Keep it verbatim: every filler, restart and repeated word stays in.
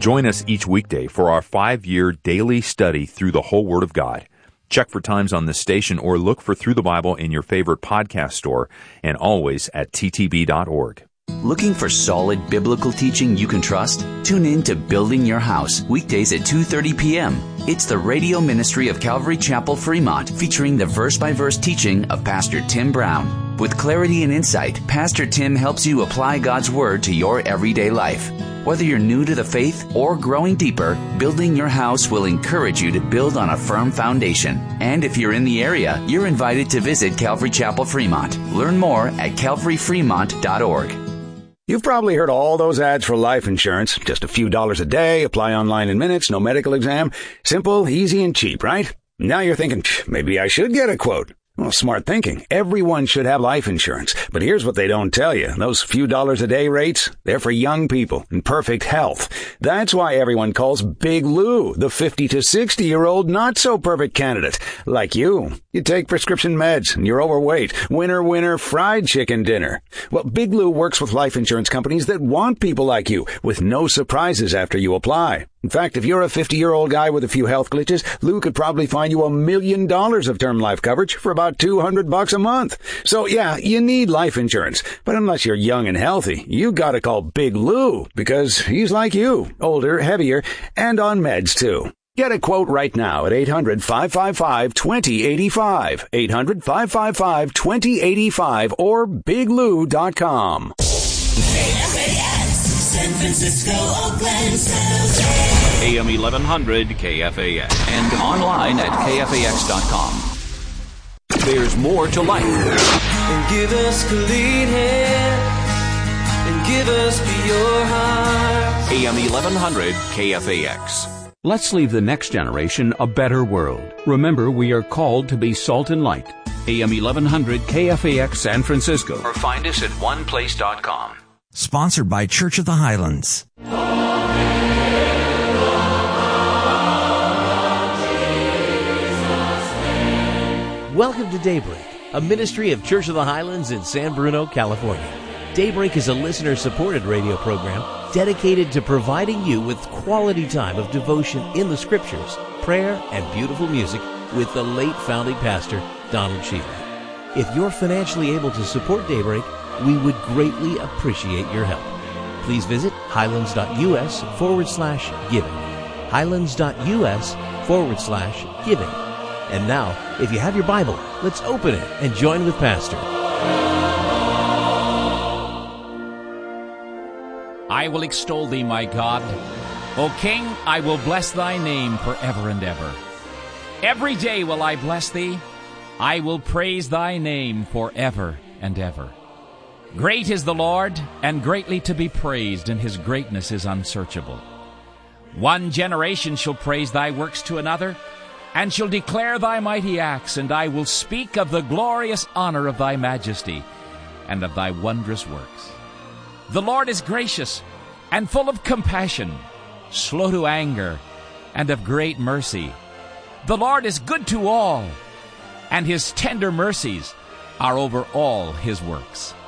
Join us each weekday for our five-year daily study through the whole Word of God. Check for times on this station or look for Through the Bible in your favorite podcast store and always at t t b dot org. Looking for solid biblical teaching you can trust? Tune in to Building Your House, weekdays at two thirty p.m. It's the radio ministry of Calvary Chapel, Fremont, featuring the verse-by-verse teaching of Pastor Tim Brown. With clarity and insight, Pastor Tim helps you apply God's Word to your everyday life. Whether you're new to the faith or growing deeper, Building Your House will encourage you to build on a firm foundation. And if you're in the area, you're invited to visit Calvary Chapel, Fremont. Learn more at calvary fremont dot org. You've probably heard all those ads for life insurance. Just a few dollars a day, apply online in minutes, no medical exam. Simple, easy, and cheap, right? Now you're thinking, maybe I should get a quote. Well, smart thinking. Everyone should have life insurance. But here's what they don't tell you. Those few dollars a day rates, they're for young people in perfect health. That's why everyone calls Big Lou the fifty to sixty-year-old not-so-perfect candidate. Like you. You take prescription meds and you're overweight. Winner, winner, fried chicken dinner. Well, Big Lou works with life insurance companies that want people like you with no surprises after you apply. In fact, if you're a fifty-year-old guy with a few health glitches, Lou could probably find you a million dollars of term life coverage for about two hundred bucks a month. So yeah, you need life insurance. But unless you're young and healthy, you gotta call Big Lou because he's like you, older, heavier, and on meds too. Get a quote right now at eight hundred, five five five, two zero eight five, eight hundred, five five five, two zero eight five, or big lou dot com. San Francisco, Oakland, San Jose. A M eleven hundred K F A X. And online at k f a x dot com. There's more to life. And give us clean hair. And give us pure heart. A M eleven hundred K F A X. Let's leave the next generation a better world. Remember, we are called to be salt and light. A M eleven hundred K F A X San Francisco. Or find us at one place dot com. Sponsored by Church of the Highlands. Welcome to Daybreak, a ministry of Church of the Highlands in San Bruno, California. Daybreak is a listener-supported radio program dedicated to providing you with quality time of devotion in the Scriptures, prayer, and beautiful music with the late founding pastor, Donald Shealy. If you're financially able to support Daybreak, we would greatly appreciate your help. Please visit highlands.us forward slash giving. Highlands.us forward slash giving. And now, if you have your Bible, let's open it and join with Pastor. I will extol thee, my God. O King, I will bless thy name forever and ever. Every day will I bless thee. I will praise thy name forever and ever. Great is the Lord, and greatly to be praised, and his greatness is unsearchable. One generation shall praise thy works to another, and shall declare thy mighty acts, and I will speak of the glorious honor of thy majesty, and of thy wondrous works. The Lord is gracious, and full of compassion, slow to anger, and of great mercy. The Lord is good to all, and his tender mercies are over all his works.